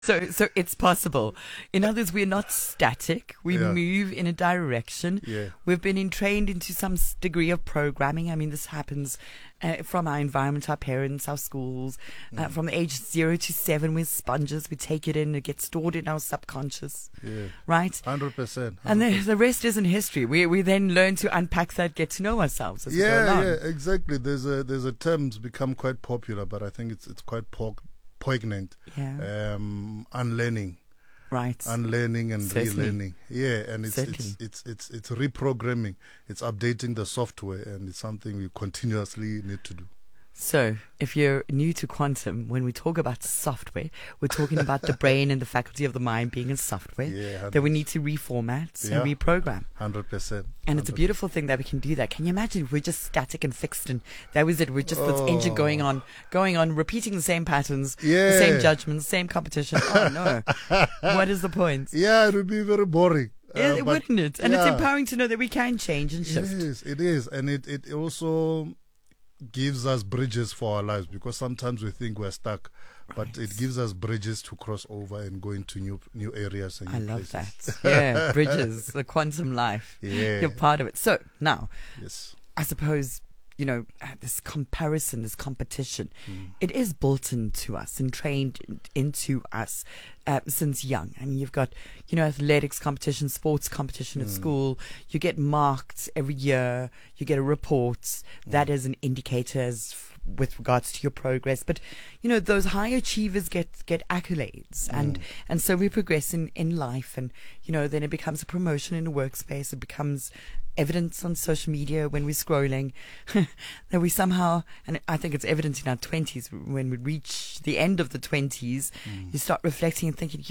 So it's possible. In others, we're not static. We Yeah. move in a direction. Yeah. We've been entrained into some degree of programming. I mean, this happens from our environment, our parents, our schools. From the age 0 to 7, we're sponges. We take it in. It gets stored in our subconscious. Yeah. Right? 100%. And the rest isn't history. We then learn to unpack that, get to know ourselves as we go along. Yeah, exactly. There's a term that's become quite popular, but I think it's quite poignant. Yeah. Unlearning. Right. Unlearning and Certainly. relearning. Yeah, and it's Certainly. it's reprogramming. It's updating the software, and it's something we continuously need to do. So, if you're new to quantum, when we talk about software, we're talking about the brain and the faculty of the mind being a software Yeah, that we need to reformat Yeah. and reprogram. 100%. And it's a beautiful thing that we can do that. Can you imagine if we're just static and fixed and that was it? We're just this engine going on, repeating the same patterns, the same Yeah. judgments, same competition. Oh no. What is the point? Yeah, it would be very boring. But Wouldn't it? And it's yeah. empowering to know that we can change and shift. It is. And it also gives us bridges for our lives, because sometimes we think we're stuck, but Right. it gives us bridges to cross over and go into new areas and new I love places. that. Yeah, bridges, the quantum life. Yeah. You're part of it. So now, Yes. I suppose, this comparison, this competition, it is built into us and trained into us since young. I mean, you've got, athletics competition, sports competition at school. You get marked every year. You get a report that is an indicator with regards to your progress. But, those high achievers get accolades. And so we progress in life. And, then it becomes a promotion in the workspace. It becomes evidence on social media when we're scrolling that we somehow, and I think it's evident in our 20s, when we reach the end of the 20s, you start reflecting and thinking,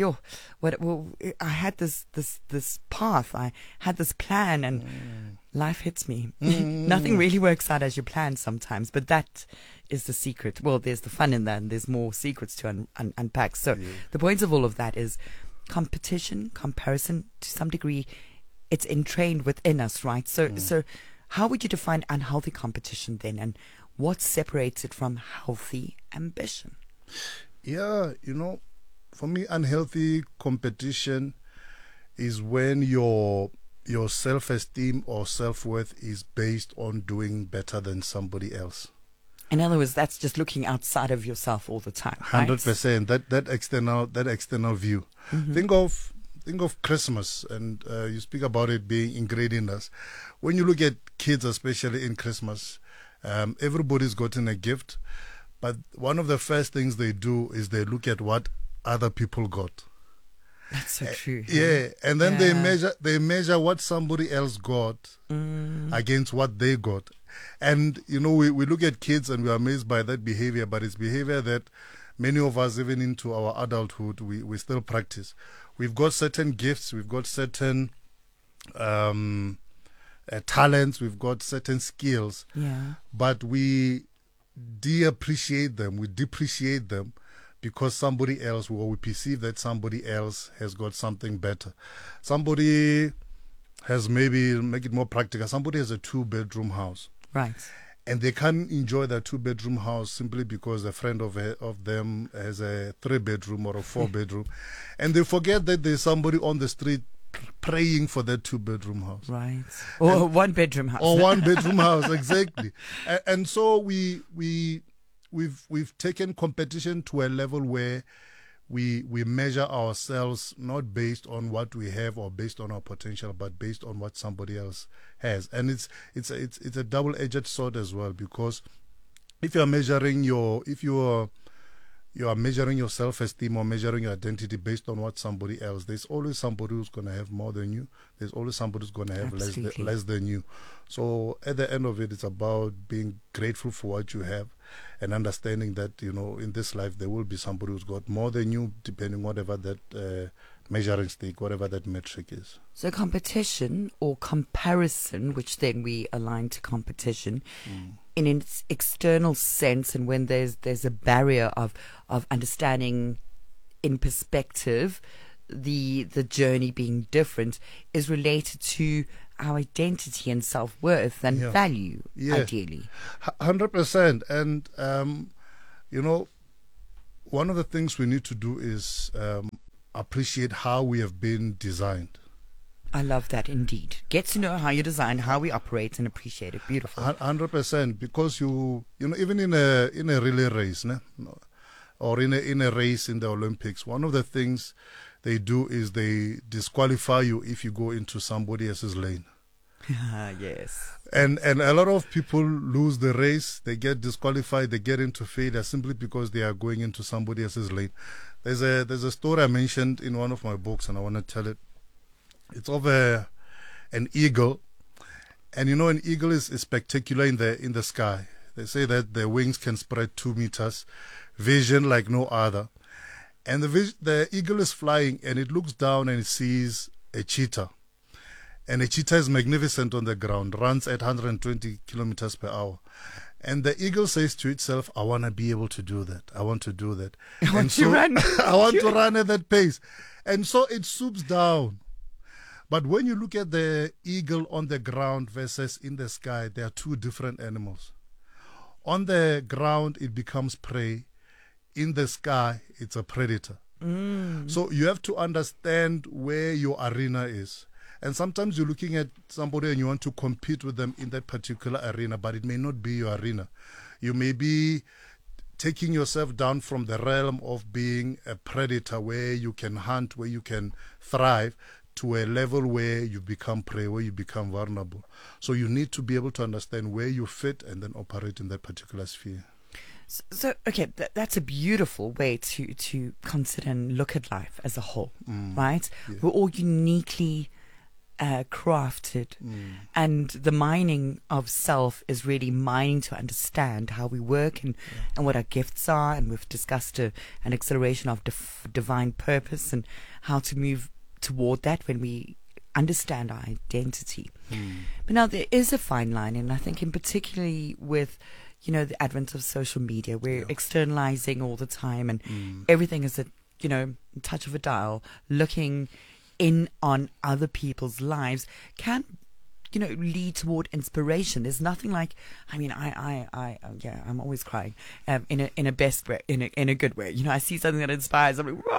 I had this path, I had this plan, and life hits me. Nothing really works out as you plan sometimes, but that is the secret. Well, there's the fun in that, and there's more secrets to unpack. So the point of all of that is competition, comparison, to some degree, it's entrained within us, right? So how would you define unhealthy competition then, and what separates it from healthy ambition? Yeah, for me, unhealthy competition is when your self-esteem or self-worth is based on doing better than somebody else. In other words, that's just looking outside of yourself all the time, right? 100%. That external view. Think of Christmas, and you speak about it being ingrained in us. When you look at kids, especially in Christmas, everybody's gotten a gift, but one of the first things they do is they look at what other people got. That's so true. Yeah, and then Yeah. they measure what somebody else got against what they got. And we look at kids and we're amazed by that behavior, but it's behavior that many of us, even into our adulthood, we still practice. We've got certain gifts, we've got certain talents, we've got certain skills, but we de-appreciate them, we depreciate them because somebody else, or we perceive that somebody else has got something better. Somebody has, maybe make it more practical, somebody has a 2-bedroom house. Right. And they can't enjoy that 2-bedroom house simply because a friend of them has a 3-bedroom or a 4-bedroom. And they forget that there's somebody on the street praying for that 2-bedroom house. Right. Or a 1-bedroom house. Or 1-bedroom house, exactly. And so we've taken competition to a level where we measure ourselves not based on what we have or based on our potential, but based on what somebody else has. And it's a double-edged sword as well, because if you are measuring your self-esteem or measuring your identity based on what somebody else, there's always somebody who's going to have more than you. There's always somebody who's going to have less than you. So at the end of it, it's about being grateful for what you have and understanding that, in this life, there will be somebody who's got more than you, depending whatever that measuring stick, whatever that metric is. So competition or comparison, which then we align to competition, in its external sense, and when there's a barrier of understanding in perspective, the journey being different, is related to our identity and self-worth and value, ideally. 100%. And, one of the things we need to do is appreciate how we have been designed. I love that indeed. Get to know how you design, how we operate, and appreciate it. Beautiful. 100%, because you know, even in a relay race, or in a race in the Olympics, one of the things they do is they disqualify you if you go into somebody else's lane. Yes. And a lot of people lose the race. They get disqualified. They get into failure simply because they are going into somebody else's lane. There's a story I mentioned in one of my books, and I want to tell it. It's of an eagle, and you know, an eagle is spectacular in the sky. They say that their wings can spread 2 meters, vision like no other. And the eagle is flying, and it looks down and it sees a cheetah. And a cheetah is magnificent on the ground, runs at 120 kilometers per hour. And the eagle says to itself, I want to be able to do that. I want to do that. I want to run. I want to run at that pace. And so it swoops down. But when you look at the eagle on the ground versus in the sky, they are two different animals. On the ground, it becomes prey. In the sky, it's a predator. So you have to understand where your arena is. And sometimes you're looking at somebody and you want to compete with them in that particular arena, but it may not be your arena. You may be taking yourself down from the realm of being a predator where you can hunt, where you can thrive, to a level where you become prey, where you become vulnerable. So you need to be able to understand where you fit and then operate in that particular sphere. So okay, that's a beautiful way to consider and look at life as a whole, right? Yeah. We're all uniquely crafted, and the mining of self is really mining to understand how we work and what our gifts are, and we've discussed an acceleration of divine purpose and how to move toward that when we understand our identity. But now there is a fine line, and I think in particularly with, you know, the advent of social media, we're externalizing all the time, and everything is at, you know, touch of a dial, looking in on other people's lives can, you know, lead toward inspiration. There's nothing like, I mean, I'm always crying, in a best way, in a good way. You know, I see something that inspires, I'm like,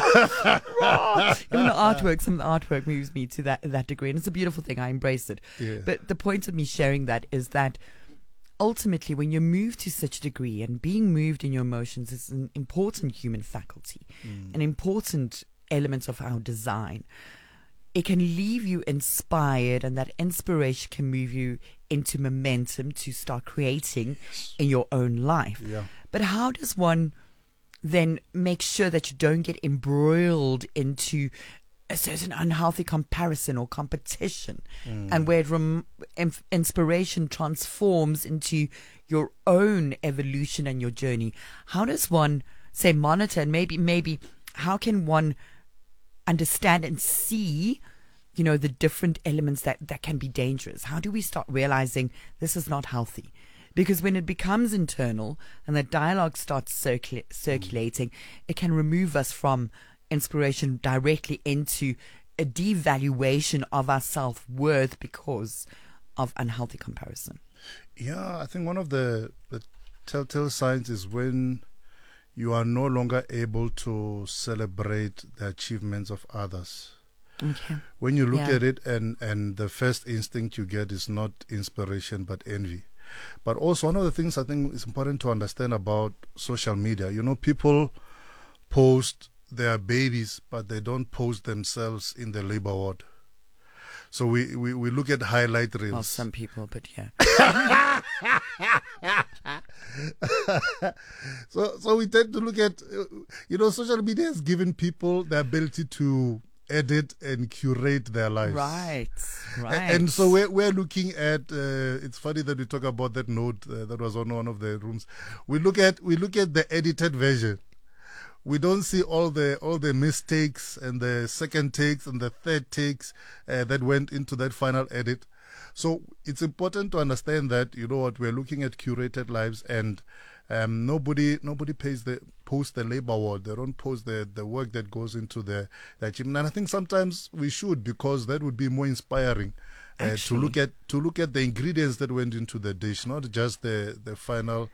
raw. Even some of the artwork moves me to that degree, and it's a beautiful thing. I embrace it. Yeah. But the point of me sharing that is that ultimately, when you're moved to such a degree, and being moved in your emotions is an important human faculty, an important element of our design. It can leave you inspired, and that inspiration can move you into momentum to start creating in your own life. Yeah. But how does one then make sure that you don't get embroiled into a certain unhealthy comparison or competition, and where inspiration transforms into your own evolution and your journey? How does one, say, monitor, and maybe how can one understand and see, you know, the different elements that can be dangerous? How do we start realizing this is not healthy? Because when it becomes internal and the dialogue starts circulating, it can remove us from inspiration directly into a devaluation of our self-worth because of unhealthy comparison. Yeah, I think one of the telltale signs is when you are no longer able to celebrate the achievements of others. Okay. When you look at it, and the first instinct you get is not inspiration but envy. But also, one of the things I think is important to understand about social media, you know, people post their babies, but they don't post themselves in the labor ward. So we look at highlight reels. Well, some people, but yeah. So we tend to look at, you know, social media has given people the ability to edit and curate their lives. Right. And so we're looking at, it's funny that we talk about that note that was on one of the rooms. We look at the edited version. We don't see all the mistakes and the second takes and the third takes that went into that final edit. So it's important to understand that, you know what, we're looking at curated lives, and nobody posts the labor award. They don't post the work that goes into the achievement. And I think sometimes we should, because that would be more inspiring to look at the ingredients that went into the dish, not just the final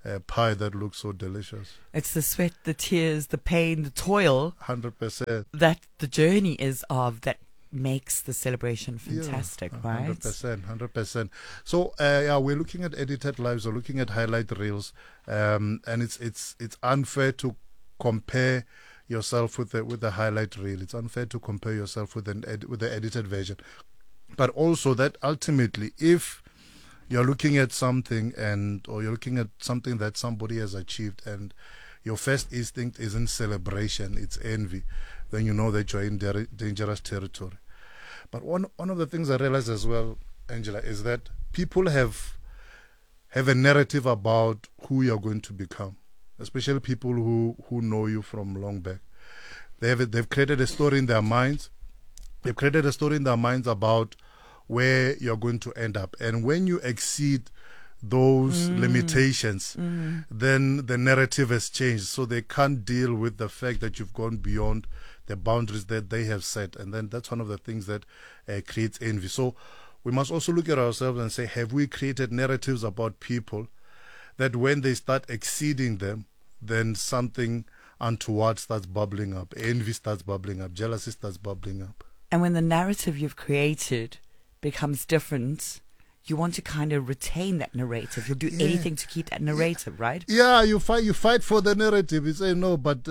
pie that looks so delicious. It's the sweat, the tears, the pain, the toil 100%. that the journey is of that makes the celebration fantastic, right? 100%. So we're looking at edited lives, we're looking at highlight reels, and it's unfair to compare yourself with the highlight reel. It's unfair to compare yourself with the edited version. But also that ultimately, if you're looking at something or you're looking at something that somebody has achieved and your first instinct isn't celebration, it's envy, then you know that you're in dangerous territory. But one of the things I realized as well, Angela, is that people have a narrative about who you're going to become, especially people who know you from long back. They've created a story in their minds. They've created a story in their minds about where you're going to end up. And when you exceed those limitations, then the narrative has changed. So they can't deal with the fact that you've gone beyond the boundaries that they have set. And then that's one of the things that creates envy. So we must also look at ourselves and say, have we created narratives about people that when they start exceeding them, then something untoward starts bubbling up, envy starts bubbling up, jealousy starts bubbling up. And when the narrative you've created becomes different, you want to kind of retain that narrative. You'll do anything to keep that narrative, right? Yeah, you fight for the narrative. You say, no, but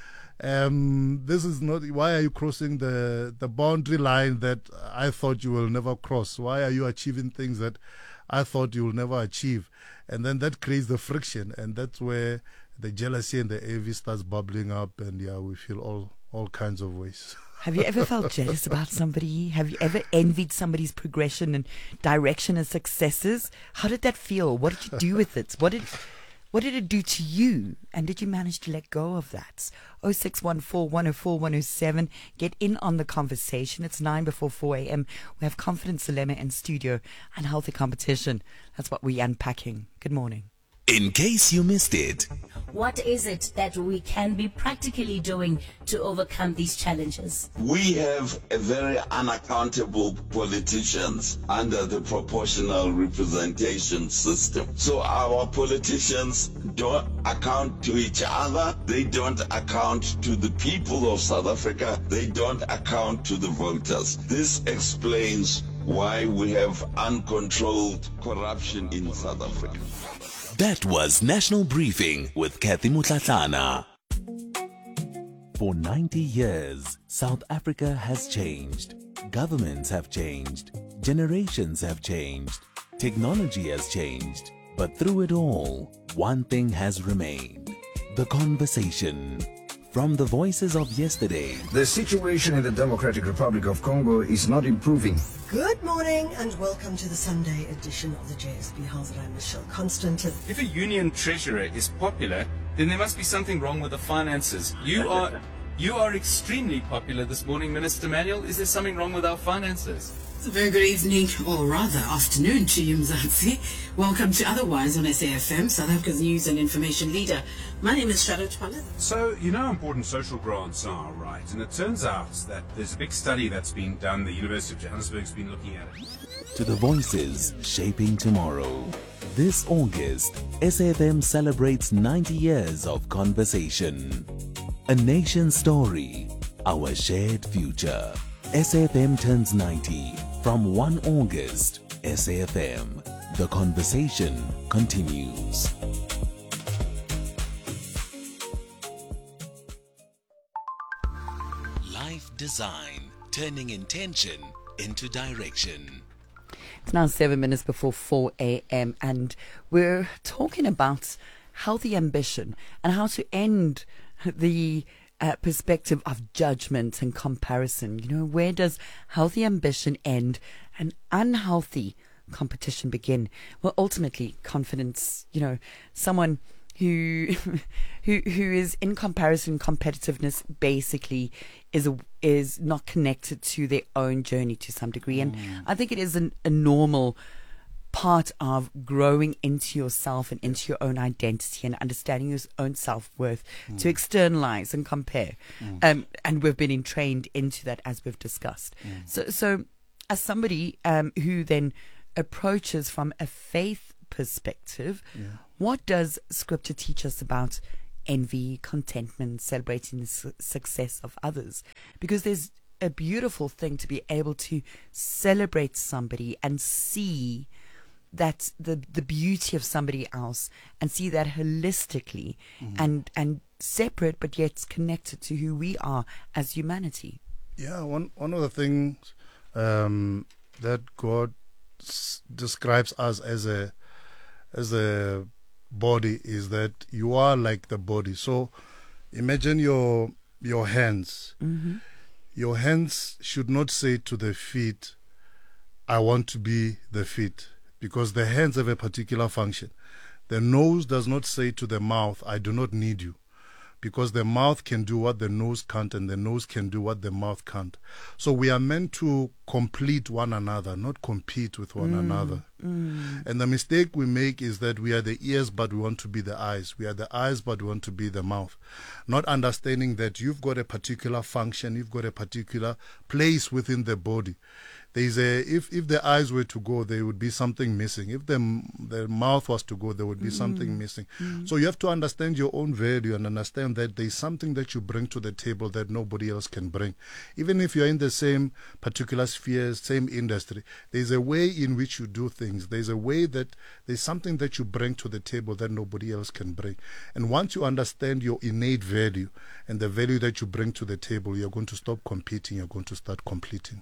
this is not, why are you crossing the boundary line that I thought you will never cross? Why are you achieving things that I thought you will never achieve? And then that creates the friction, and that's where the jealousy and the envy starts bubbling up, and we feel all kinds of ways. Have you ever felt jealous about somebody? Have you ever envied somebody's progression and direction and successes? How did that feel? What did you do with it? What did it do to you? And did you manage to let go of that? 0614 104 107. Get in on the conversation. It's 9 before 4 a.m. We have Confidence Dilemma in studio and healthy competition. That's what we're unpacking. Good morning. In case you missed it. What is it that we can be practically doing to overcome these challenges? We have a very unaccountable politicians under the proportional representation system. So our politicians don't account to each other. They don't account to the people of South Africa. They don't account to the voters. This explains why we have uncontrolled corruption in South Africa. That was National Briefing with Kathy Mutlatlana. For 90 years, South Africa has changed. Governments have changed. Generations have changed. Technology has changed. But through it all, one thing has remained. The conversation. From the voices of yesterday. The situation in the Democratic Republic of Congo is not improving. Good morning and welcome to the Sunday edition of the JSB House. I'm Michelle Constant. If a union treasurer is popular, then there must be something wrong with the finances. You are extremely popular this morning, Minister Manuel. Is there something wrong with our finances? It's a very good evening, or rather afternoon to you, Mzansi. Welcome to Otherwise on SAFM, South Africa's news and information leader. My name is Charlotte Pallet. So, you know how important social grants are, right? And it turns out that there's a big study that's been done. The University of Johannesburg's been looking at it. To the voices shaping tomorrow. This August, SAFM celebrates 90 years of conversation. A nation's story, our shared future. SAFM turns 90 from 1 August. SAFM, the conversation continues. Life design, turning intention into direction. It's now 7 minutes before 4 a.m. and we're talking about healthy ambition and how to end the perspective of judgment and comparison. You know, where does healthy ambition end and unhealthy competition begin? Well, ultimately, confidence, you know, someone who is in comparison, competitiveness basically is not connected to their own journey to some degree. And I think it is a normal part of growing into yourself and into your own identity and understanding your own self-worth to externalize and compare. And we've been trained into that, as we've discussed. So as somebody who then approaches from a faith perspective, What does Scripture teach us about envy, contentment, celebrating the success of others? Because there's a beautiful thing to be able to celebrate somebody and see that the beauty of somebody else, and see that holistically, and separate but yet connected to who we are as humanity. Yeah, one of the things that God describes us as a body is that you are like the body. So imagine your hands. Your hands should not say to the feet, I want to be the feet, because the hands have a particular function. The nose does not say to the mouth, I do not need you, because the mouth can do what the nose can't, and the nose can do what the mouth can't. So we are meant to complete one another, not compete with one another. And the mistake we make is that we are the ears, but we want to be the eyes. We are the eyes, but we want to be the mouth. Not understanding that you've got a particular function, you've got a particular place within the body. There's if the eyes were to go, there would be something missing. If the mouth was to go, there would be something missing. So you have to understand your own value and understand that there's something that you bring to the table that nobody else can bring. Even if you're in the same particular sphere, same industry, there's a way in which you do things. There's a way that there's something that you bring to the table that nobody else can bring. And once you understand your innate value and the value that you bring to the table, you're going to stop competing. You're going to start completing.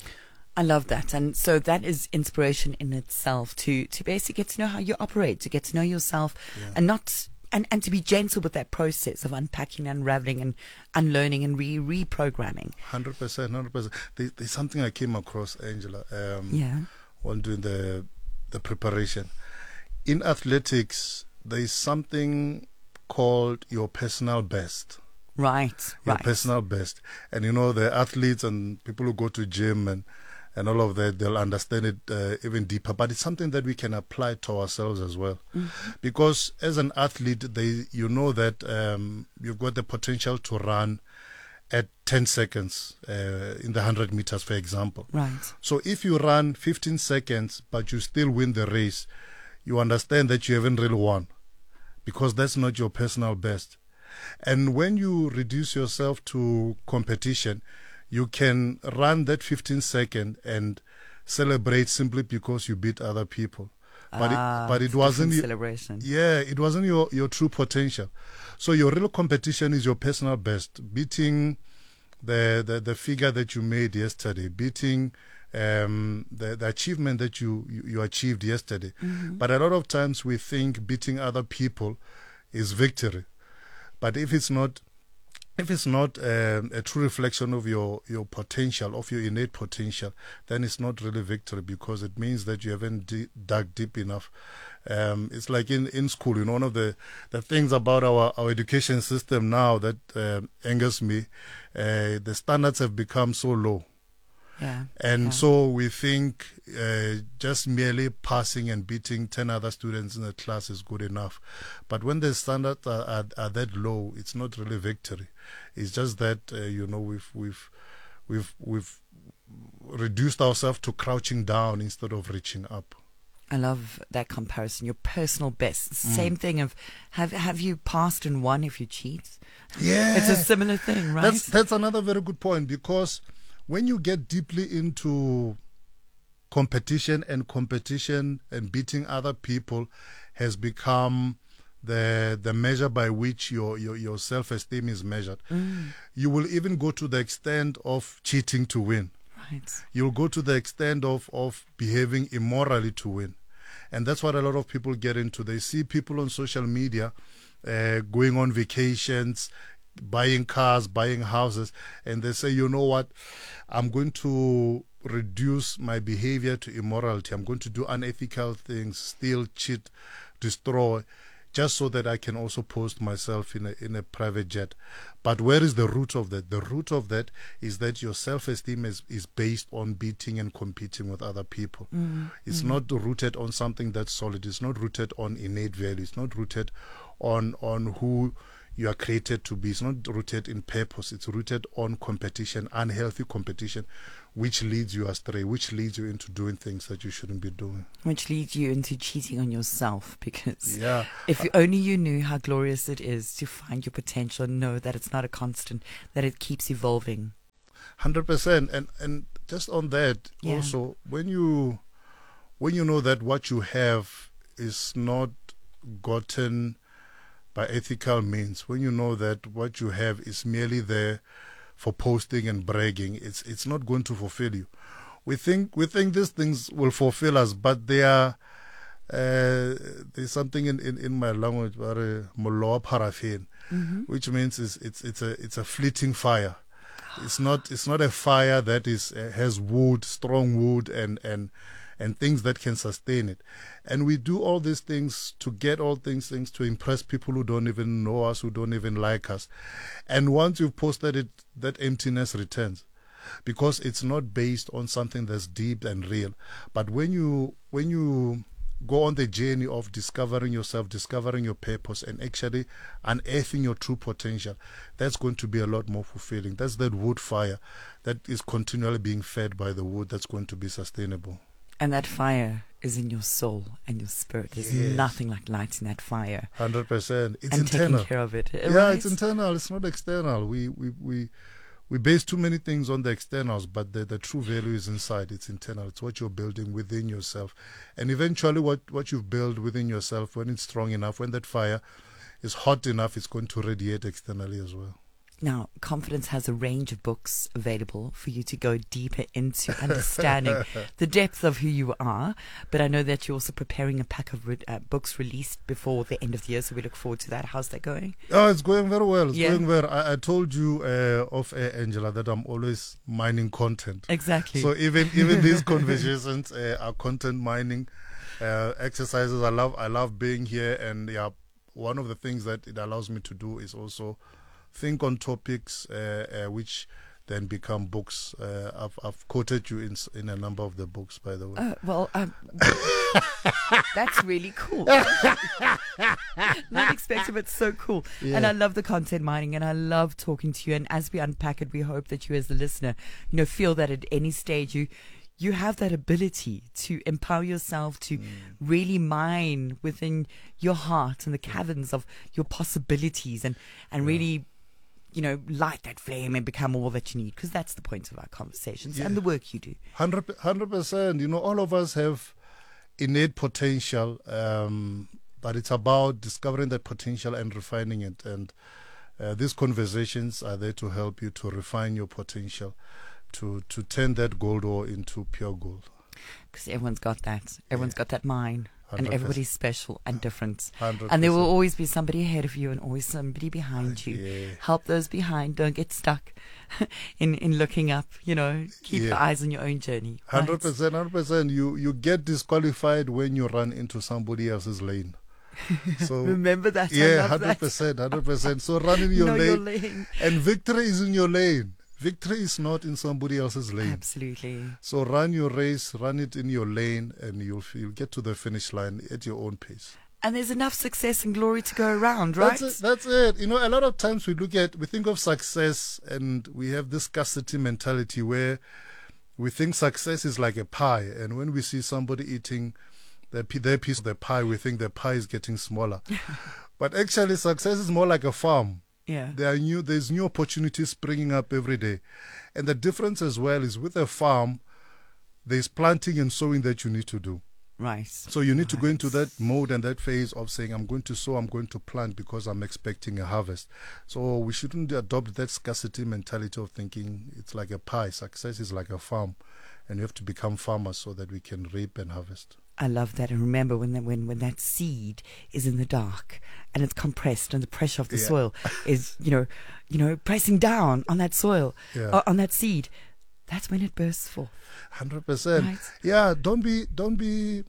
I love that. And so that is inspiration in itself to basically get to know how you operate, to get to know yourself, and not and to be gentle with that process of unpacking, unraveling, and unlearning and reprogramming. 100%. There's something I came across, Angela, while doing the preparation. In athletics, there is something called your personal best. Right. Your personal best. And you know, the athletes and people who go to gym and all of that, they'll understand it even deeper. But it's something that we can apply to ourselves as well. Because as an athlete, you know that you've got the potential to run at 10 seconds in the 100 meters, for example. Right. So if you run 15 seconds, but you still win the race, you understand that you haven't really won, because that's not your personal best. And when you reduce yourself to competition, you can run that 15 second and celebrate simply because you beat other people. But it wasn't celebration. It wasn't your true potential. So your real competition is your personal best, beating the figure that you made yesterday, beating the achievement that you achieved yesterday. But a lot of times we think beating other people is victory. But if it's not a true reflection of your potential, of your innate potential, then it's not really victory, because it means that you haven't dug deep enough. It's like in school, you know, one of the things about our education system now that angers me, the standards have become so low. So we think just merely passing and beating 10 other students in the class is good enough. But when the standards are that low, it's not really victory. It's just that we've reduced ourselves to crouching down instead of reaching up. I love that comparison. Your personal best. Same thing of have you passed and won if you cheat? Yeah, it's a similar thing, right? That's another very good point, because when you get deeply into competition and beating other people has become the measure by which your self-esteem is measured. You will even go to the extent of cheating to win. Right. You'll go to the extent of behaving immorally to win. And that's what a lot of people get into. They see people on social media going on vacations, buying cars, buying houses, and they say, you know what, I'm going to reduce my behavior to immorality. I'm going to do unethical things, steal, cheat, destroy, just so that I can also post myself in a private jet. But where is the root of that? The root of that is that your self-esteem is based on beating and competing with other people. It's not rooted on something that's solid. It's not rooted on innate value. It's not rooted on who you are created to be. It's not rooted in purpose. It's rooted on competition, unhealthy competition, which leads you astray, which leads you into doing things that you shouldn't be doing. Which leads you into cheating on yourself, because Yeah. if only you knew how glorious it is to find your potential and know that it's not a constant, that it keeps evolving. 100%. And just on that, Yeah. also, when you know that what you have is not gotten by ethical means, when you know that what you have is merely there for posting and bragging, it's not going to fulfill you. We think these things will fulfill us, but they are there's something in my language, moloa paraffin, which means it's a fleeting fire. It's not a fire that has wood, strong wood, and things that can sustain it. And we do all these things to get all things to impress people who don't even know us, who don't even like us. And once you've posted it, that emptiness returns, because it's not based on something that's deep and real. But when you go on the journey of discovering yourself, discovering your purpose, and actually unearthing your true potential, that's going to be a lot more fulfilling. That's that wood fire that is continually being fed by the wood that's going to be sustainable. And that fire is in your soul and your spirit. There's nothing like lighting that fire. 100%. It's and internal. Taking care of it. Yeah, Right? it's internal. It's not external. We base too many things on the externals, but the true value is inside. It's internal. It's what you're building within yourself. And eventually what you've built within yourself, when it's strong enough, when that fire is hot enough, it's going to radiate externally as well. Now, Confidence has a range of books available for you to go deeper into understanding the depth of who you are. But I know that you're also preparing a pack of books released before the end of the year, so we look forward to that. How's that going? Oh, it's going very well. It's going well. I told you off air, Angela, that I'm always mining content. Exactly. So even these conversations are content mining exercises. I love being here, and one of the things that it allows me to do is also think on topics which then become books. I've quoted you in a number of the books, by the way. That's really cool. Not expected, but so cool. Yeah. And I love the content mining, and I love talking to you. And as we unpack it, we hope that you, as the listener, feel that at any stage you have that ability to empower yourself to really mine within your heart and the caverns of your possibilities, and really, light that flame and become all that you need, because that's the point of our conversations and the work you do. 100%. All of us have innate potential, but it's about discovering that potential and refining it. And these conversations are there to help you to refine your potential, to turn that gold ore into pure gold. Because everyone's got that. Everyone's got that mine. 100%. And everybody's special and different. 100%. And there will always be somebody ahead of you and always somebody behind you. Yeah. Help those behind. Don't get stuck in looking up. Keep your eyes on your own journey. 100%. You get disqualified when you run into somebody else's lane. So remember that. Yeah, 100%. So run in your lane. And victory is in your lane. Victory is not in somebody else's lane. Absolutely. So run your race, run it in your lane, and you'll get to the finish line at your own pace. And there's enough success and glory to go around, right? That's it. A lot of times we think of success, and we have this scarcity mentality where we think success is like a pie. And when we see somebody eating their piece of the pie, we think the pie is getting smaller. But actually, success is more like a farm. Yeah. There's new opportunities springing up every day. And the difference as well is with a farm, there's planting and sowing that you need to do. Right. So you need to go into that mode and that phase of saying, I'm going to sow, I'm going to plant because I'm expecting a harvest. So we shouldn't adopt that scarcity mentality of thinking it's like a pie. Success is like a farm, and you have to become farmers so that we can reap and harvest. I love that. And remember, when that seed is in the dark and it's compressed, and the pressure of the soil is, pressing down on that soil, on that seed, that's when it bursts forth. 100%. Right? Yeah, don't be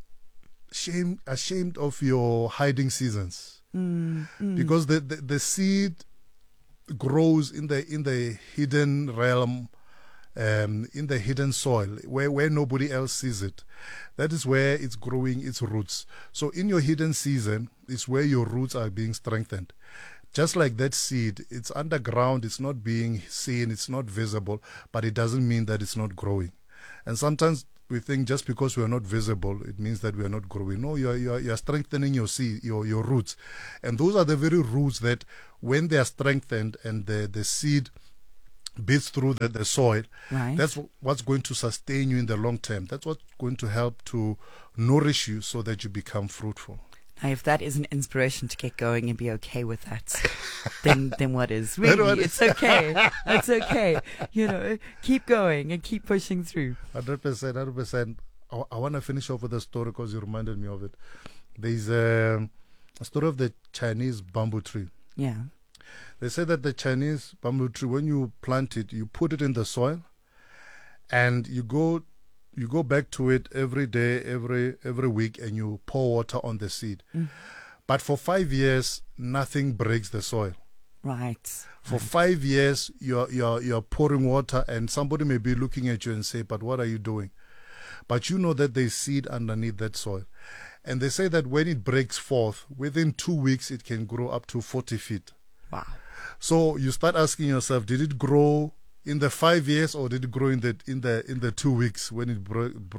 ashamed of your hiding seasons, because the seed grows in the hidden realm. In the hidden soil where nobody else sees it. That is where it's growing its roots. So in your hidden season is where your roots are being strengthened. just like that seed, it's underground, it's not being seen, it's not visible, but it doesn't mean that it's not growing. And sometimes we think just because we are not visible, it means that we are not growing. No, you are strengthening your seed, your roots. And those are the very roots that when they are strengthened and the seed beats through the soil, right, that's what's going to sustain you in the long term. That's what's going to help to nourish you so that you become fruitful. Now, if that is an inspiration to get going and be okay with that, then what is? Really, it's okay. It's okay. Keep going and keep pushing through. 100%. I want to finish off with a story because you reminded me of it. There's a story of the Chinese bamboo tree. Yeah. They say that the Chinese bamboo tree, when you plant it, you put it in the soil, and you go back to it every day, every week, and you pour water on the seed. But for 5 years, nothing breaks the soil. Right. For 5 years, you're pouring water, and somebody may be looking at you and say, "But what are you doing?" But you know that there's seed underneath that soil. And they say that when it breaks forth, within 2 weeks, it can grow up to 40 feet. Wow. So you start asking yourself, did it grow in the 5 years, or did it grow in the 2 weeks when it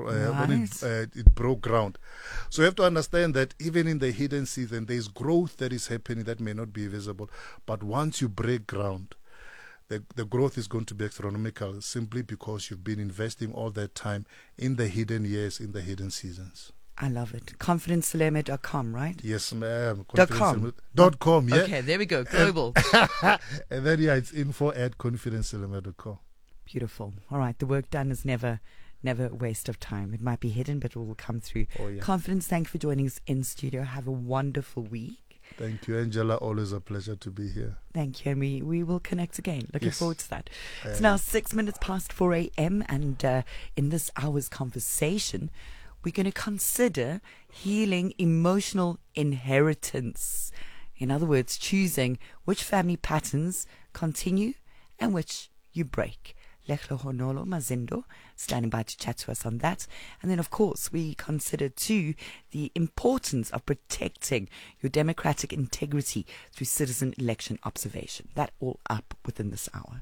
broke ground? So you have to understand that even in the hidden season, there is growth that is happening that may not be visible. But once you break ground, the growth is going to be astronomical, simply because you've been investing all that time in the hidden years, in the hidden seasons. I love it. ConfidenceSaleme.com, right? Yes, ma'am. .com. .com, yeah. Okay, there we go. Global. And then, it's info@ConfidenceSaleme.com. Beautiful. All right. The work done is never a waste of time. It might be hidden, but it will come through. Oh, yeah. Confidence, thank you for joining us in studio. Have a wonderful week. Thank you, Angela. Always a pleasure to be here. Thank you. And we will connect again. Looking forward to that. It's Yeah. now 6 minutes past 4 a.m. And in this hour's conversation, we're going to consider healing emotional inheritance. In other words, choosing which family patterns continue and which you break. Lehlohonolo Mazindo standing by to chat to us on that. And then, of course, we consider too the importance of protecting your democratic integrity through citizen election observation. That all up within this hour.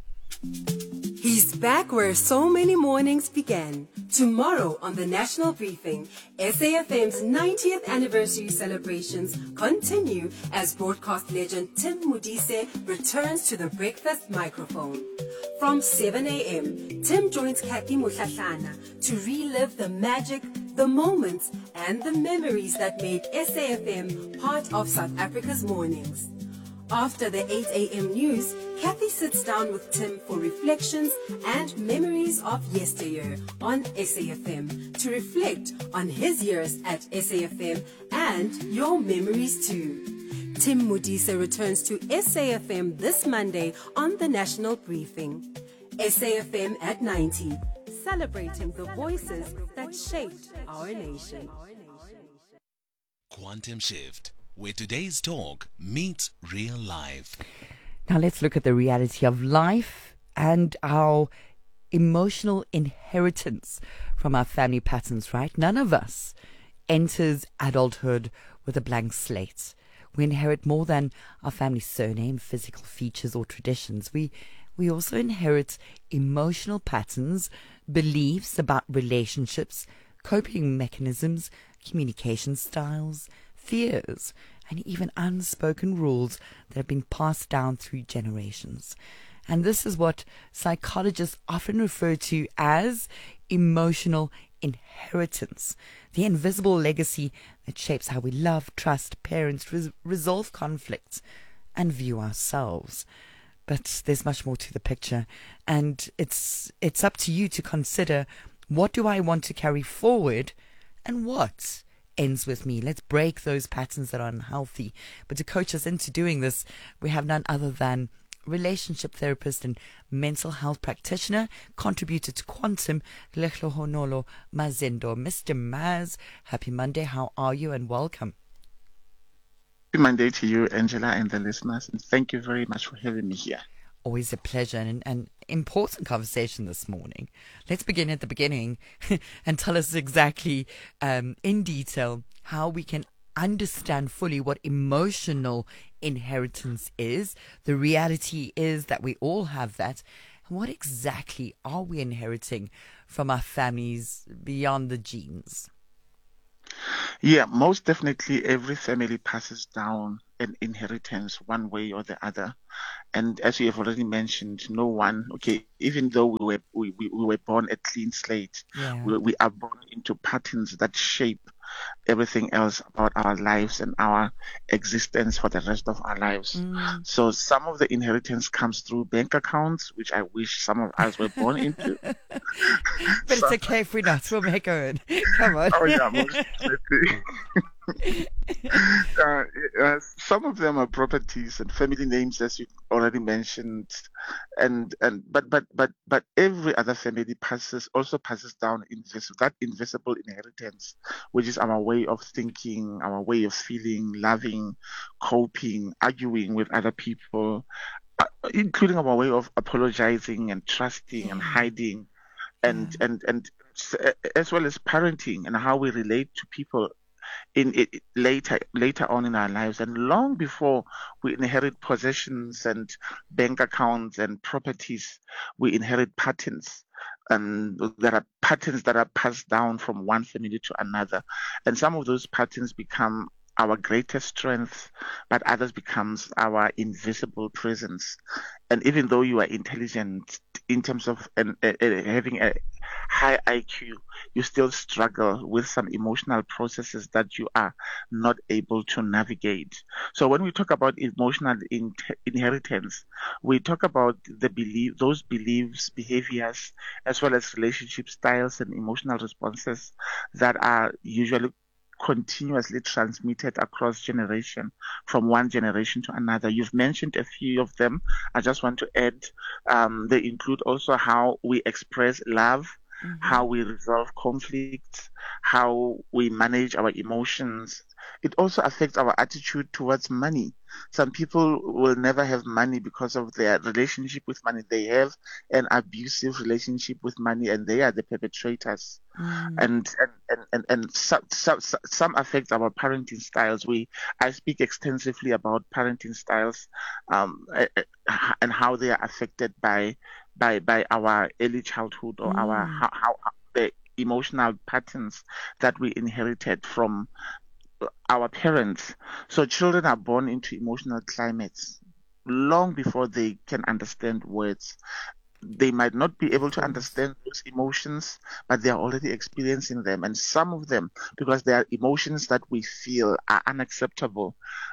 He's back where so many mornings began. Tomorrow on the National Briefing, SAFM's 90th anniversary celebrations continue as broadcast legend Tim Modise returns to the breakfast microphone. From 7 a.m., Tim joins Kathy Mutlatlana to relive the magic, the moments, and the memories that made SAFM part of South Africa's mornings. After the 8 a.m. news, Kathy sits down with Tim for reflections and memories of yesteryear on SAFM to reflect on his years at SAFM and your memories too. Tim Modise returns to SAFM this Monday on the National Briefing. SAFM at 90, celebrating the voices that shaped our nation. Quantum Shift, where today's talk meets real life. Now let's look at the reality of life and our emotional inheritance from our family patterns, right? None of us enters adulthood with a blank slate. We inherit more than our family surname, physical features, or traditions. We also inherit emotional patterns, beliefs about relationships, coping mechanisms, communication styles, fears, and even unspoken rules that have been passed down through generations. And this is what psychologists often refer to as emotional inheritance, the invisible legacy that shapes how we love, trust, parent, resolve conflicts, and view ourselves. But there's much more to the picture, and it's up to you to consider, what do I want to carry forward and what ends with me? Let's break those patterns that are unhealthy. But to coach us into doing this, we have none other than relationship therapist and mental health practitioner, contributor to Quantum, Lehlohonolo Mazindo. Mr. Maz, happy Monday. How are you, and welcome? Happy Monday to you, Angela, and the listeners, and thank you very much for having me here. Always a pleasure, and an important conversation this morning. Let's begin at the beginning and tell us exactly, in detail, how we can understand fully what emotional inheritance is. The reality is that we all have that. And what exactly are we inheriting from our families beyond the genes? Yeah, most definitely every family passes down an inheritance one way or the other. And as you have already mentioned, no one, even though we were born a clean slate, we are born into patterns that shape everything else about our lives and our existence for the rest of our lives. So some of the inheritance comes through bank accounts, which I wish some of us were born into. But it's okay if we're not. We'll make our own. Come on. Oh yeah, most definitely. Some of them are properties and family names, as you already mentioned, but every other family also passes down that invisible inheritance, which is our way of thinking, our way of feeling, loving, coping, arguing with other people, including our way of apologizing and trusting and hiding, and as well as parenting and how we relate to people in it later on in our lives. And long before we inherit possessions and bank accounts and properties, we inherit patterns. And there are patterns that are passed down from one family to another. And some of those patterns become our greatest strength, but others becomes our invisible presence. And even though you are intelligent in terms of having a high IQ, you still struggle with some emotional processes that you are not able to navigate. So when we talk about emotional inheritance, we talk about those beliefs, behaviors, as well as relationship styles and emotional responses that are usually continuously transmitted across generation, from one generation to another. You've mentioned a few of them. I just want to add, they include also how we express love, how we resolve conflicts, how we manage our emotions. It also affects our attitude towards money. Some people will never have money because of their relationship with money. They have an abusive relationship with money, and they are the perpetrators. And some affect our parenting styles. I speak extensively about parenting styles, and how they are affected by our early childhood, or how the emotional patterns that we inherited from our parents. So children are born into emotional climates long before they can understand words. They might not be able to understand those emotions, but they are already experiencing them. And some of them, because they are emotions that we feel are unacceptable,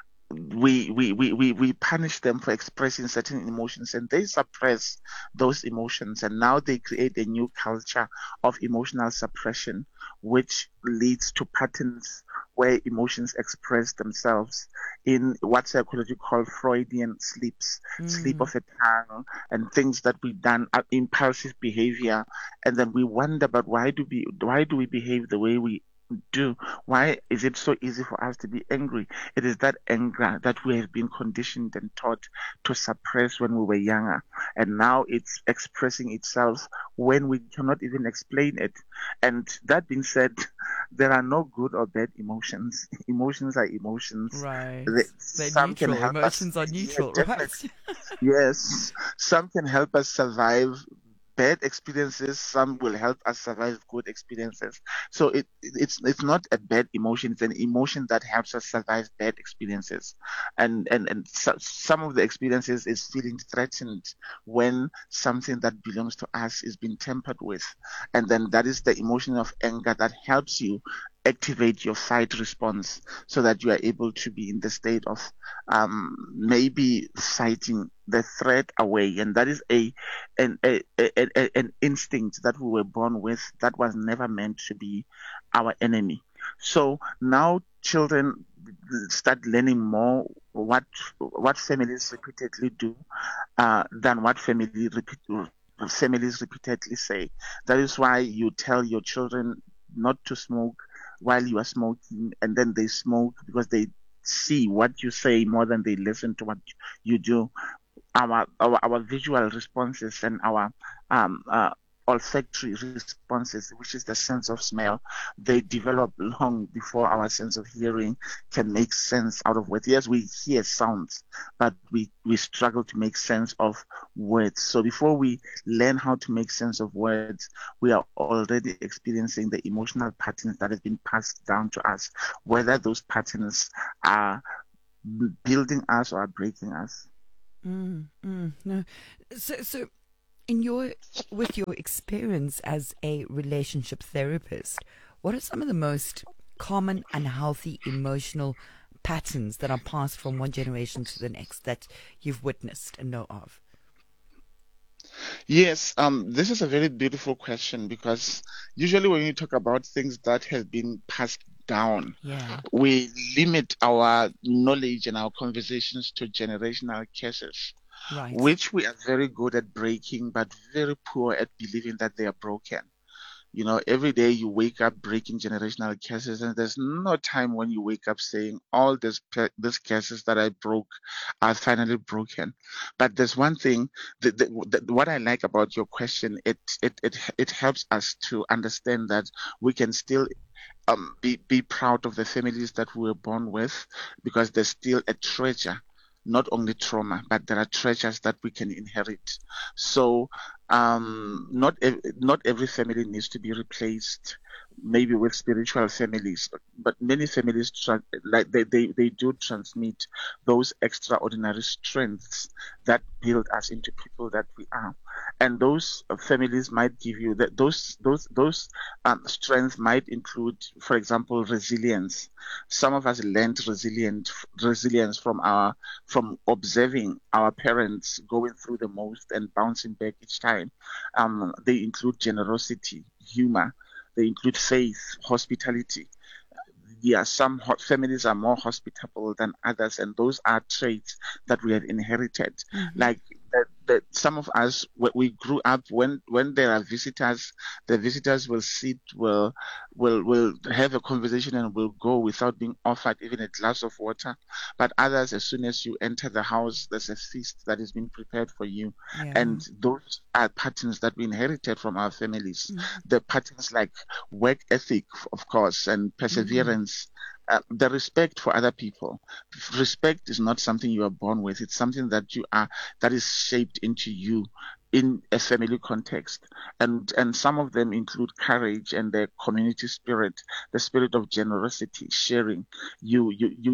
we punish them for expressing certain emotions, and they suppress those emotions. And now they create a new culture of emotional suppression, which leads to patterns where emotions express themselves in what psychology call Freudian sleeps, sleep of the tongue, and things that we've done, impulsive behavior. And then we wonder, but why do we behave the way we do? Why is it so easy for us to be angry? It is that anger that we have been conditioned and taught to suppress when we were younger, and now it's expressing itself when we cannot even explain it. And that being said, there are no good or bad emotions. Emotions are emotions. Right. They're neutral. Emotions are neutral, right? Yes. Some can help us survive bad experiences, some will help us survive good experiences. So it's not a bad emotion, it's an emotion that helps us survive bad experiences. And some of the experiences is feeling threatened when something that belongs to us is being tampered with. And then that is the emotion of anger that helps you activate your fight response so that you are able to be in the state of maybe fighting the threat away. And that is an instinct that we were born with that was never meant to be our enemy. So now children start learning more what families repeatedly do than what families repeatedly say. That is why you tell your children not to smoke while you are smoking, and then they smoke because they see what you say more than they listen to what you do. Our visual responses and our olfactory responses, which is the sense of smell, they develop long before our sense of hearing can make sense out of words. Yes, we hear sounds, but we struggle to make sense of words. So before we learn how to make sense of words, we are already experiencing the emotional patterns that have been passed down to us, whether those patterns are building us or are breaking us. No. So with your experience as a relationship therapist, what are some of the most common unhealthy emotional patterns that are passed from one generation to the next that you've witnessed and know of? Yes, this is a very beautiful question, because usually when you talk about things that have been passed down, we limit our knowledge and our conversations to generational cases, which we are very good at breaking, but very poor at believing that they are broken. You know, every day you wake up breaking generational cases, and there's no time when you wake up saying all these cases that I broke are finally broken. But there's one thing what I like about your question. It helps us to understand that we can still be proud of the families that we were born with, because there's still a treasure. Not only trauma, but there are treasures that we can inherit. So not every family needs to be replaced, maybe with spiritual families, but many families they do transmit those extraordinary strengths that build us into people that we are. And those families might give you that those strengths might include, for example, resilience. Some of us learned resilience from observing our parents going through the most and bouncing back each time. They include generosity, humor. They include faith, hospitality. Yeah, some families are more hospitable than others, and those are traits that we have inherited. Like that some of us, we grew up when there are visitors, the visitors will sit, will have a conversation and will go without being offered even a glass of water. But others, as soon as you enter the house, there's a feast that is being prepared for you. And those are patterns that we inherited from our families. The patterns like work ethic, of course, and perseverance. The respect for other people. Respect is not something you are born with. It's something that that is shaped into you in a family context. And some of them include courage and the community spirit, the spirit of generosity, sharing. You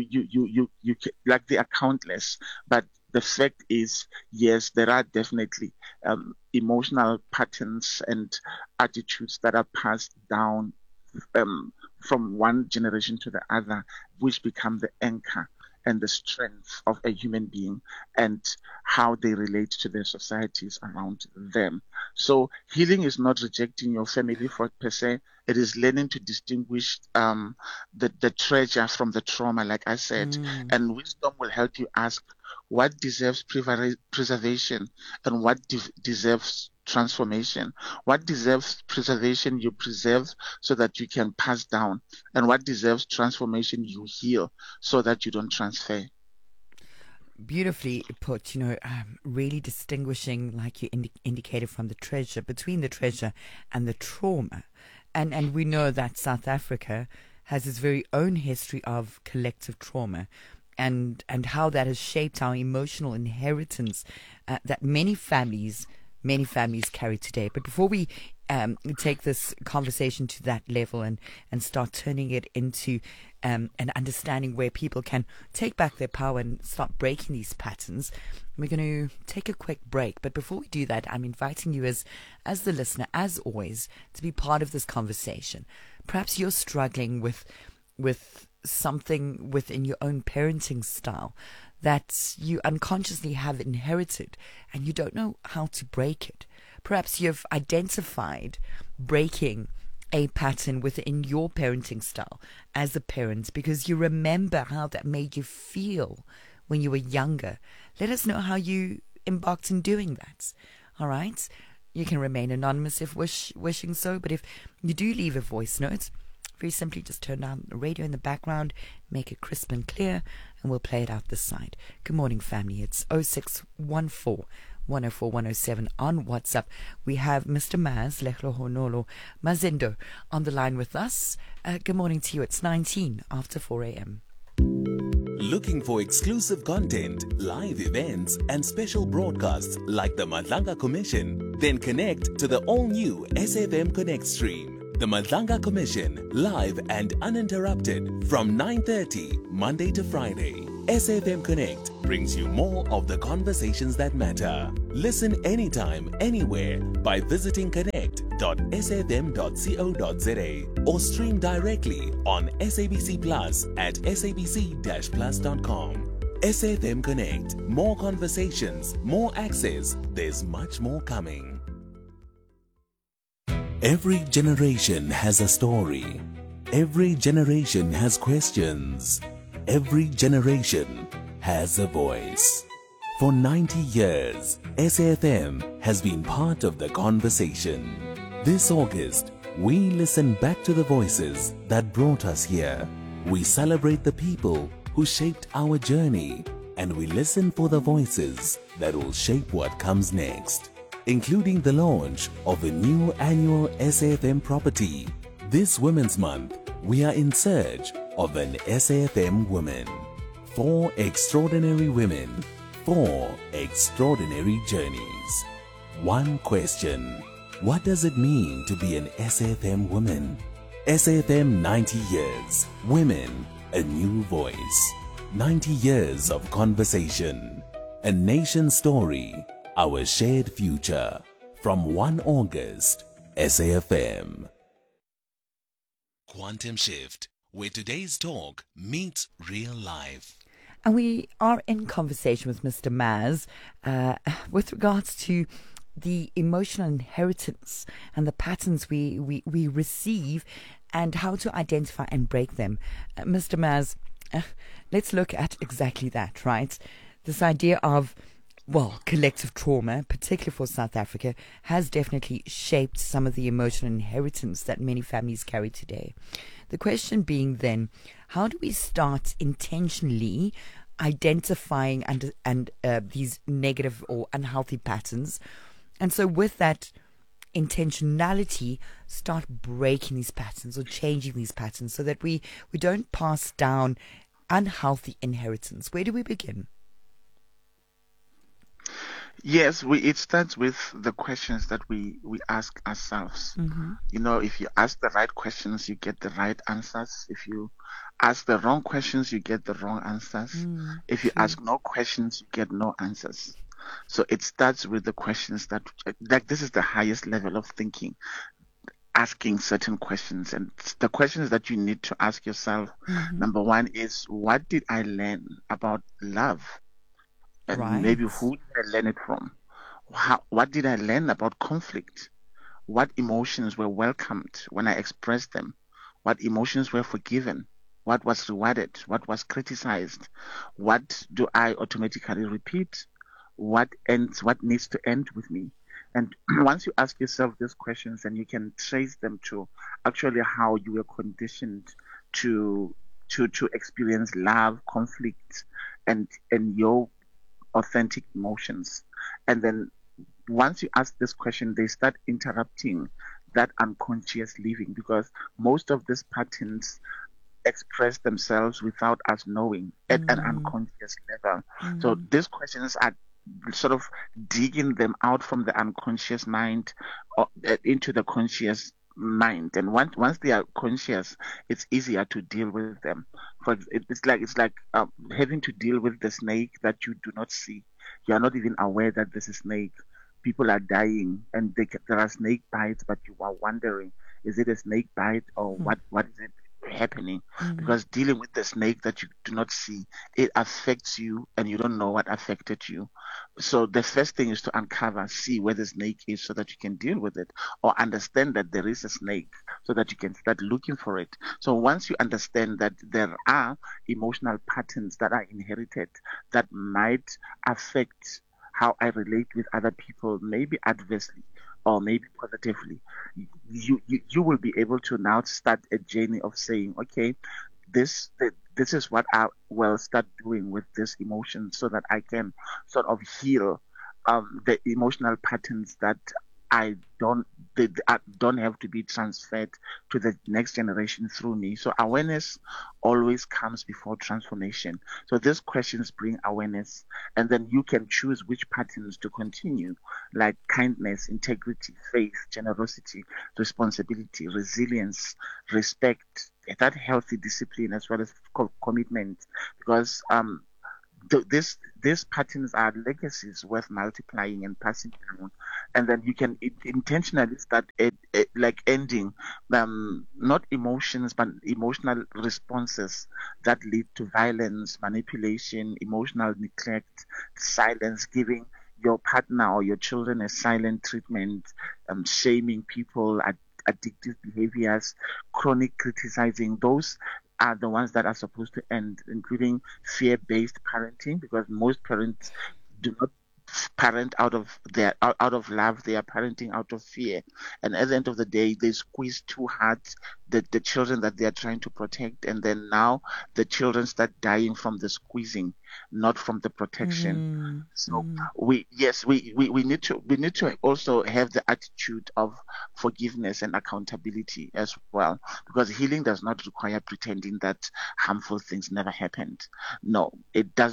like, they are countless, but the fact is, yes, there are definitely emotional patterns and attitudes that are passed down from one generation to the other, which become the anchor and the strength of a human being and how they relate to their societies around them. So healing is not rejecting your family per se. It is learning to distinguish the treasure from the trauma, like I said. And wisdom will help you ask what deserves preservation and what deserves transformation. What deserves preservation, you preserve so that you can pass down. And what deserves transformation, you heal so that you don't transfer. Beautifully put, really distinguishing, like you indicated, from the treasure, between the treasure and the trauma. And we know that South Africa has its very own history of collective trauma and how that has shaped our emotional inheritance that many families carry today. But before we take this conversation to that level and start turning it into an understanding where people can take back their power and start breaking these patterns, we're going to take a quick break. But before we do that, I'm inviting you as the listener, as always, to be part of this conversation. Perhaps you're struggling with something within your own parenting style that you unconsciously have inherited and you don't know how to break it. Perhaps you've identified breaking a pattern within your parenting style as a parent because you remember how that made you feel when you were younger. Let us know how you embarked in doing that. All right? You can remain anonymous if wishing so, but if you do leave a voice note, very simply just turn down the radio in the background, make it crisp and clear, and we'll play it out this side. Good morning, family. It's 0614 104 107 on WhatsApp. We have Mr. Maz Lehlohonolo Mazindo on the line with us. Good morning to you. It's 19 after 4 a.m. Looking for exclusive content, live events, and special broadcasts like the Madlanga Commission? Then connect to the all-new SAFM Connect stream. The Madlanga Commission, live and uninterrupted from 9:30 Monday to Friday. SAFM Connect brings you more of the conversations that matter. Listen anytime, anywhere by visiting connect.safm.co.za or stream directly on SABC Plus at sabc-plus.com. SAFM Connect. More conversations, more access. There's much more coming. Every generation has a story. Every generation has questions. Every generation has a voice. For 90 years, SAFM has been part of the conversation. This August, we listen back to the voices that brought us here. We celebrate the people who shaped our journey, and we listen for the voices that will shape what comes next, including the launch of a new annual SAFM property. This Women's Month, we are in search of an SAFM woman. 4 extraordinary women, 4 extraordinary journeys. One question: what does it mean to be an SAFM woman? SAFM 90 years. Women, a new voice. 90 years of conversation. A nation story. Our shared future. From 1 August, SAFM. Quantum Shift, where today's talk meets real life. And we are in conversation with Mr. Maz with regards to the emotional inheritance and the patterns we receive and how to identify and break them. Mr. Maz, let's look at exactly that, right? This idea of, well, collective trauma, particularly for South Africa, has definitely shaped some of the emotional inheritance that many families carry today. The question being then, how do we start intentionally identifying and these negative or unhealthy patterns? And so with that intentionality, start breaking these patterns or changing these patterns so that we don't pass down unhealthy inheritance. Where do we begin? Yes, it starts with the questions that we ask ourselves. Mm-hmm. You know, if you ask the right questions, you get the right answers. If you ask the wrong questions, you get the wrong answers. If you ask no questions, you get no answers. So it starts with the questions that, like, this is the highest level of thinking, asking certain questions. And the questions that you need to ask yourself, number one is, what did I learn about love? And maybe who did I learn it from? What did I learn about conflict? What emotions were welcomed when I expressed them? What emotions were forgiven? What was rewarded? What was criticized? What do I automatically repeat? What needs to end with me? And once you ask yourself these questions, then you can trace them to actually how you were conditioned to experience love, conflict, and your authentic emotions. And then once you ask this question, they start interrupting that unconscious living, because most of these patterns express themselves without us knowing at an unconscious level. So these questions are sort of digging them out from the unconscious mind into the conscious mind, and once they are conscious, it's easier to deal with them. It's like having to deal with the snake that you do not see. You are not even aware that this is a snake. People are dying, and there are snake bites, but you are wondering, is it a snake bite or what is it happening? Because dealing with the snake that you do not see, it affects you and you don't know what affected you. So the first thing is to uncover, see where the snake is so that you can deal with it, or understand that there is a snake so that you can start looking for it. So once you understand that there are emotional patterns that are inherited that might affect how I relate with other people, maybe adversely or maybe positively, you will be able to now start a journey of saying, okay, this is what I will start doing with this emotion so that I can sort of heal the emotional patterns that I don't have to be transferred to the next generation through me. So awareness always comes before transformation. So these questions bring awareness, and then you can choose which patterns to continue, like kindness, integrity, faith, generosity, responsibility, resilience, respect, that healthy discipline, as well as commitment, because these patterns are legacies worth multiplying and passing down, and then you can intentionally start ending not emotions but emotional responses that lead to violence, manipulation, emotional neglect, silence, giving your partner or your children a silent treatment, shaming people, addictive behaviors, chronic criticizing. Those are the ones that are supposed to end, including fear-based parenting, because most parents do not parent out of love. They are parenting out of fear, and at the end of the day, they squeeze too hard the children that they are trying to protect, and then now the children start dying from the squeezing, not from the protection. So we need to also have the attitude of forgiveness and accountability as well, because healing does not require pretending that harmful things never happened. No, it does.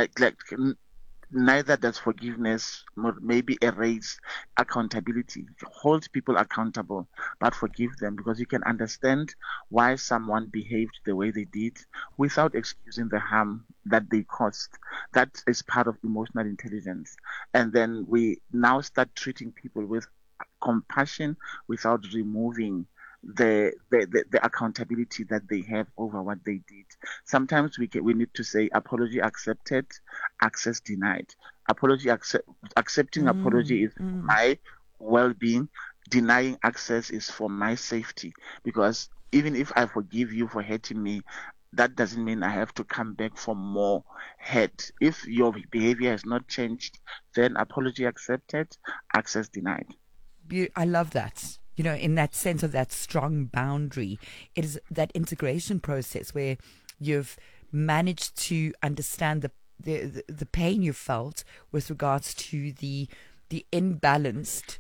Neither does forgiveness maybe erase accountability. Hold people accountable, but forgive them, because you can understand why someone behaved the way they did without excusing the harm that they caused. That is part of emotional intelligence. And then we now start treating people with compassion without removing the accountability that they have over what they did. Sometimes we need to say apology accepted, access denied. Accepting apology is for my well-being. Denying access is for my safety, because even if I forgive you for hurting me, that doesn't mean I have to come back for more hurt. If your behavior has not changed, then apology accepted, access denied. I love that. You know, in that sense of that strong boundary, it is that integration process where you've managed to understand the pain you felt with regards to the imbalanced,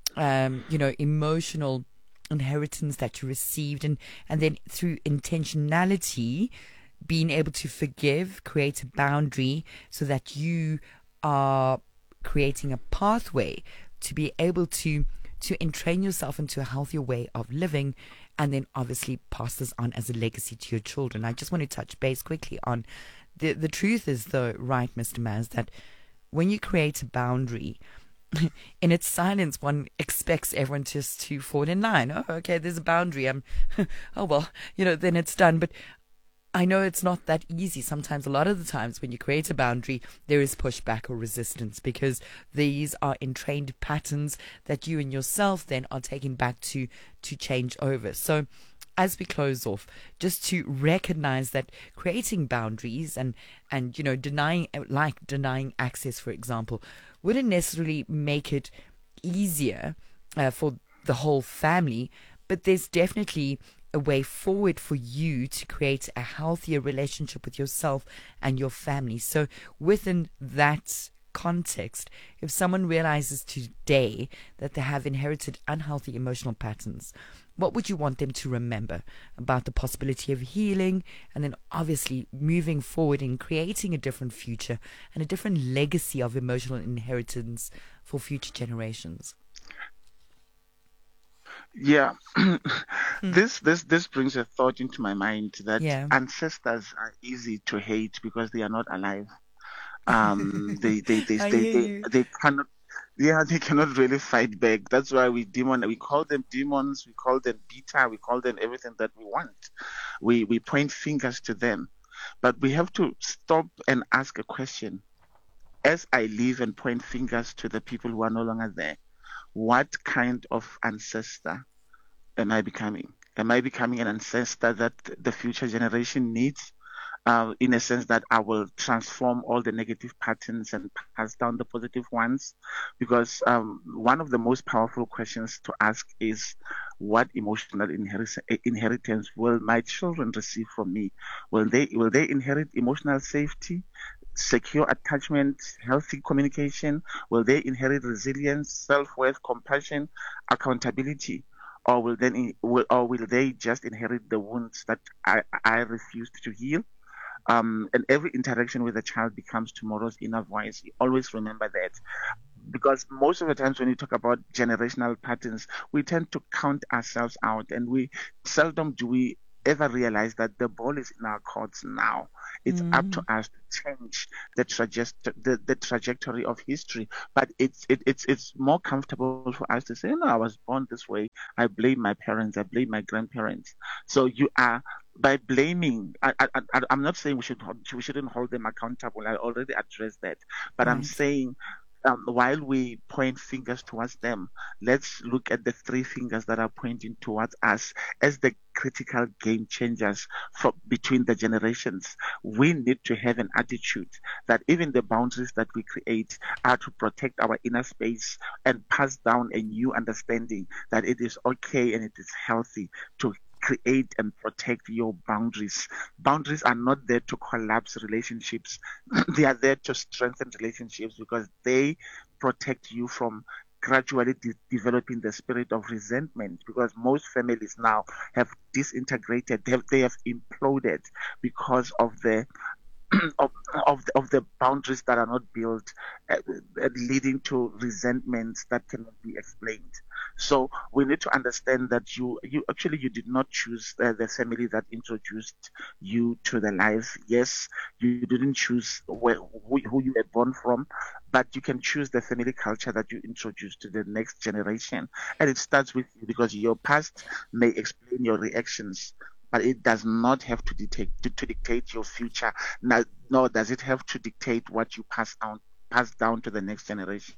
emotional inheritance that you received, and then through intentionality, being able to forgive, create a boundary so that you are creating a pathway to be able to entrain yourself into a healthier way of living, and then obviously pass this on as a legacy to your children. I just want to touch base quickly on the truth is, though, right, Mr. Maz, that when you create a boundary, in its silence, one expects everyone just to fall in line. Oh, okay, there's a boundary. Oh, well, then it's done. But I know it's not that easy. Sometimes, a lot of the times when you create a boundary, there is pushback or resistance, because these are entrained patterns that you and yourself then are taking back to change over. So as we close off, just to recognize that creating boundaries and denying access, for example, wouldn't necessarily make it easier for the whole family, but there's definitely a way forward for you to create a healthier relationship with yourself and your family. So within that context, if someone realizes today that they have inherited unhealthy emotional patterns, what would you want them to remember about the possibility of healing, and then obviously moving forward and creating a different future and a different legacy of emotional inheritance for future generations? Yeah, this brings a thought into my mind that ancestors are easy to hate because they are not alive. They cannot. Yeah, they cannot really fight back. That's why we call them demons, we call them beta, we call them everything that we want. We point fingers to them. But we have to stop and ask a question. As I live and point fingers to the people who are no longer there, what kind of ancestor am I becoming? Am I becoming an ancestor that the future generation needs? In a sense that I will transform all the negative patterns and pass down the positive ones, because one of the most powerful questions to ask is, what emotional inheritance will my children receive from me? Will they inherit emotional safety, secure attachment, healthy communication? Will they inherit resilience, self-worth, compassion, accountability? Or will they just inherit the wounds that I refused to heal? And every interaction with a child becomes tomorrow's inner voice. You always remember that. Because most of the times when you talk about generational patterns, we tend to count ourselves out, and we seldom do we ever realize that the ball is in our courts now. It's up to us to change the trajectory of history. But it's more comfortable for us to say, no, I was born this way. I blame my parents. I blame my grandparents. So you are, by blaming, I'm not saying we shouldn't hold them accountable. I already addressed that. But I'm saying, while we point fingers towards them, let's look at the three fingers that are pointing towards us as the critical game changers between the generations. We need to have an attitude that even the boundaries that we create are to protect our inner space and pass down a new understanding that it is okay and it is healthy to create and protect your boundaries. Boundaries are not there to collapse relationships. They are there to strengthen relationships because they protect you from gradually developing the spirit of resentment, because most families now have disintegrated, they have imploded because of the of the boundaries that are not built, leading to resentments that cannot be explained. So we need to understand that you did not choose the family that introduced you to the life. Yes, you didn't choose who you were born from, but you can choose the family culture that you introduce to the next generation. And it starts with you, because your past may explain your reactions, but it does not have to dictate your future. Nor does it have to dictate what you pass down to the next generation.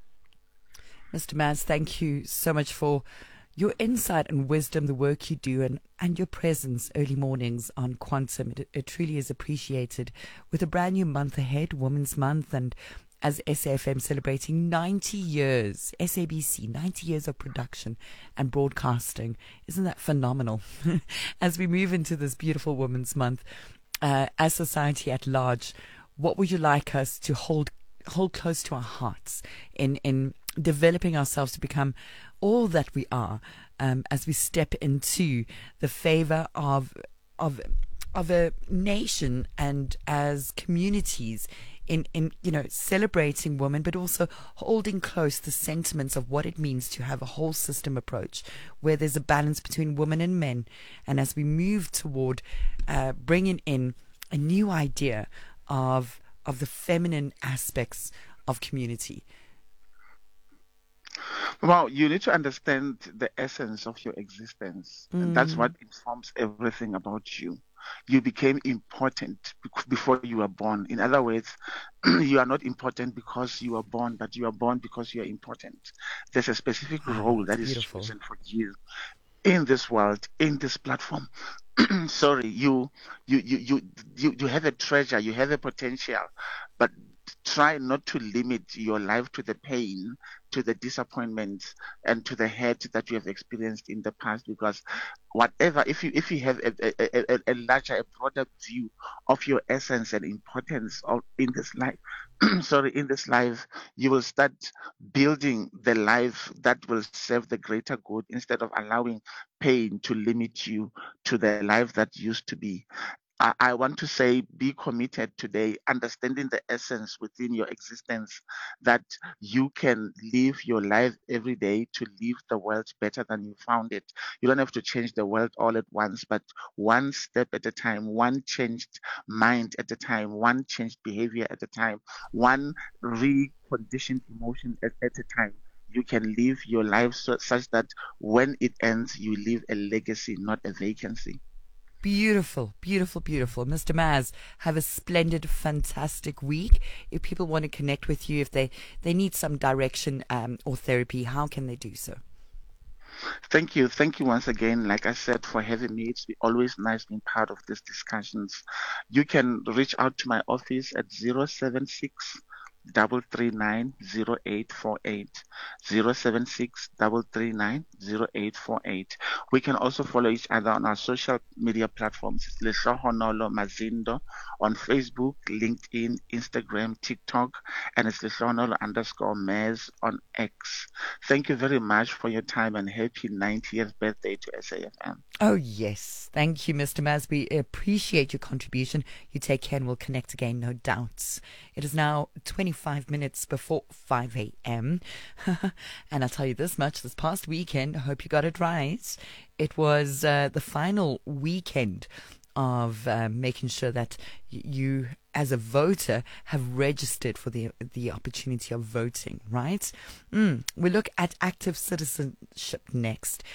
Mr. Maz, thank you so much for your insight and wisdom, the work you do, and your presence early mornings on Quantum. It truly is appreciated. With a brand new month ahead, Women's Month, and as SAFM celebrating 90 years, SABC, 90 years of production and broadcasting. Isn't that phenomenal? As we move into this beautiful Women's Month, as society at large, what would you like us to hold close to our hearts in developing ourselves to become all that we are, as we step into the favor of a nation and as communities in celebrating women, but also holding close the sentiments of what it means to have a whole system approach where there's a balance between women and men. And as we move toward bringing in a new idea of the feminine aspects of community. Well, you need to understand the essence of your existence. And that's what informs everything about you. You became important before you were born. In other words, you are not important because you were born, but you are born because you are important. There's a specific role that is chosen for you in this world, in this platform. Sorry, you have a treasure, you have a potential, but try not to limit your life to the pain, to the disappointments, and to the hurt that you have experienced in the past. Because whatever, if you have a larger, a broader view of your essence and importance in this life, in this life, you will start building the life that will serve the greater good instead of allowing pain to limit you to the life that used to be. I want to say, be committed today, understanding the essence within your existence, that you can live your life every day to leave the world better than you found it. You don't have to change the world all at once, but one step at a time, one changed mind at a time, one changed behavior at a time, one reconditioned emotion at a time. You can live your life such that when it ends, you leave a legacy, not a vacancy. Beautiful, beautiful, beautiful. Mr. Maz, have a splendid, fantastic week. If people want to connect with you, if they need some direction or therapy, how can they do so? Thank you. Thank you once again, like I said, for having me. It's always nice being part of these discussions. You can reach out to my office at 076 076-339-0848. 076-339-0848. We can also follow each other on our social media platforms. It's Lehlohonolo Mazindo on Facebook, LinkedIn, Instagram, TikTok, and it's Lehlohonolo_Maz on X. Thank you very much for your time and happy 90th birthday to SAFM. Oh, yes. Thank you, Mr. Maz. We appreciate your contribution. You take care and we'll connect again, no doubts. It is now 25 minutes before 5 a.m. And I'll tell you this much, this past weekend, I hope you got it right. It was the final weekend of making sure that you, as a voter, have registered for the opportunity of voting, right? We look at active citizenship next.